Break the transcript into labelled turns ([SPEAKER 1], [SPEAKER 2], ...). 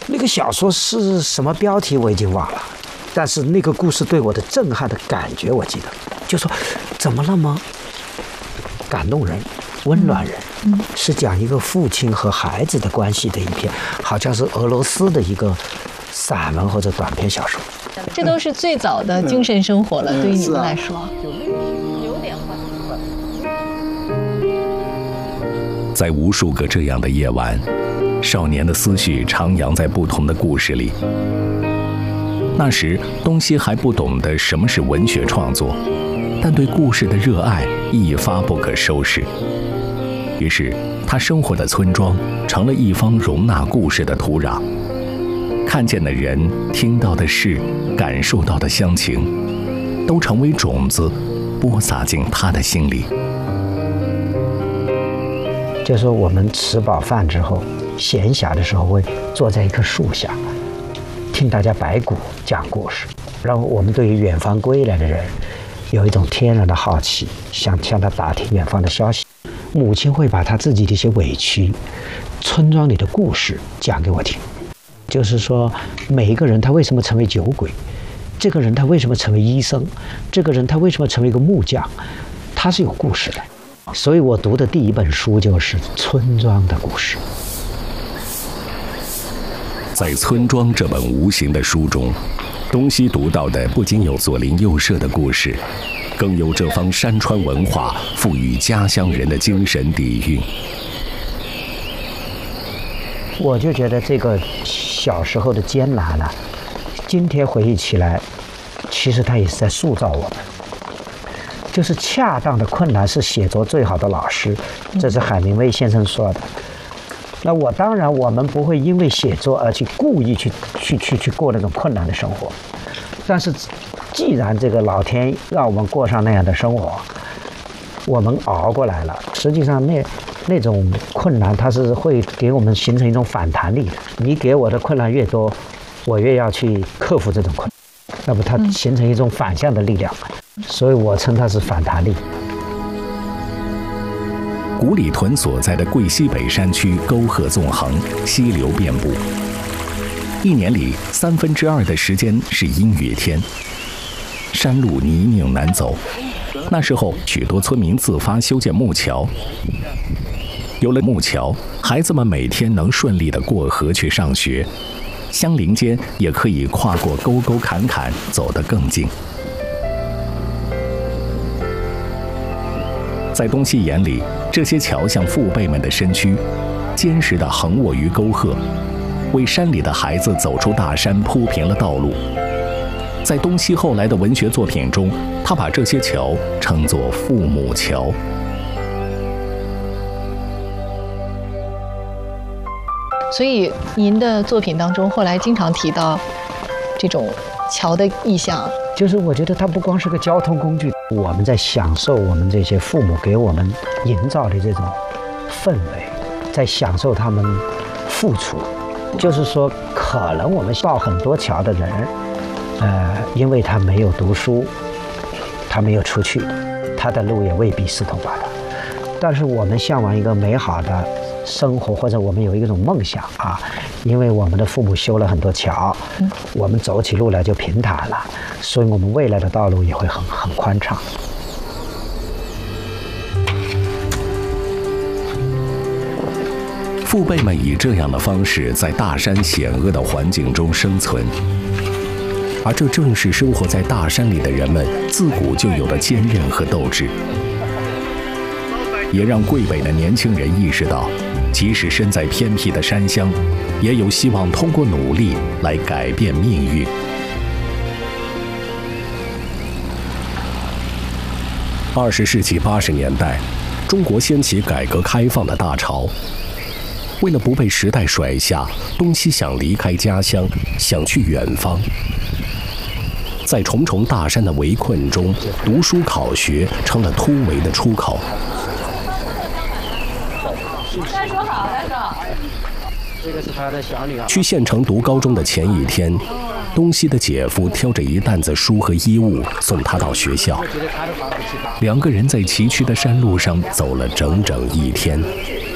[SPEAKER 1] 那个小说是什么标题我已经忘了，但是那个故事对我的震撼的感觉我记得，就说怎么那么感动人、温暖人，是讲一个父亲和孩子的关系的一篇，好像是俄罗斯的一个散文或者短篇小说。
[SPEAKER 2] 这都是最早的精神生活了，对于你们来说。
[SPEAKER 3] 在无数个这样的夜晚，少年的思绪徜徉在不同的故事里。那时，东西还不懂得什么是文学创作，但对故事的热爱一发不可收拾。于是，他生活的村庄成了一方容纳故事的土壤。看见的人、听到的事、感受到的乡情，都成为种子，播撒进他的心里。
[SPEAKER 1] 就是说我们吃饱饭之后，闲暇的时候会坐在一棵树下，听大家白骨讲故事，然后我们对于远方归来的人有一种天然的好奇，想向他打听远方的消息。母亲会把他自己的一些委屈、村庄里的故事讲给我听，就是说每一个人他为什么成为酒鬼，这个人他为什么成为医生，这个人他为什么成为一个木匠，他是有故事的。所以我读的第一本书就是村庄的故事。
[SPEAKER 3] 在《村庄》这本无形的书中，东西读到的不仅有左邻右舍的故事，更有这方山川文化赋予家乡人的精神底蕴。
[SPEAKER 1] 我就觉得这个小时候的艰难啊，今天回忆起来，其实它也是在塑造我们。就是恰当的困难是写作最好的老师，这是海明威先生说的。那当然我们不会因为写作而去故意去过那种困难的生活，但是既然这个老天让我们过上那样的生活，我们熬过来了，实际上那种困难它是会给我们形成一种反弹力的。你给我的困难越多，我越要去克服这种困难，那么它形成一种反向的力量。所以我称它是反弹力。
[SPEAKER 3] 古里屯所在的桂西北山区沟壑纵横，溪流遍布，一年里2/3的时间是阴雨天，山路泥泞难走。那时候许多村民自发修建木桥，有了木桥，孩子们每天能顺利地过河去上学，相邻间也可以跨过沟沟坎坎，走得更近。在东西眼里，这些桥像父辈们的身躯，坚实地横卧于沟壑，为山里的孩子走出大山铺平了道路。在东西后来的文学作品中，他把这些桥称作父母桥。
[SPEAKER 2] 所以您的作品当中后来经常提到这种桥的意象。
[SPEAKER 1] 就是我觉得它不光是个交通工具，我们在享受我们这些父母给我们营造的这种氛围，在享受他们付出。就是说，可能我们造很多桥的人，因为他没有读书，他没有出去，他的路也未必四通八达。但是我们向往一个美好的生活，或者我们有一种梦想啊，因为我们的父母修了很多桥，我们走起路来就平坦了，所以我们未来的道路也会很宽敞。
[SPEAKER 3] 父辈们以这样的方式在大山险恶的环境中生存，而这正是生活在大山里的人们自古就有的坚韧和斗志，也让桂北的年轻人意识到，即使身在偏僻的山乡，也有希望通过努力来改变命运。20世纪80年代，中国掀起改革开放的大潮。为了不被时代甩下，东西想离开家乡，想去远方。在重重大山的围困中，读书考学成了突围的出口。
[SPEAKER 2] 来说好，来说。
[SPEAKER 1] 这个是他的小女儿。
[SPEAKER 3] 去县城读高中的前一天，东西的姐夫挑着一担子书和衣物送他到学校。2个人在崎岖的山路上走了整整1天。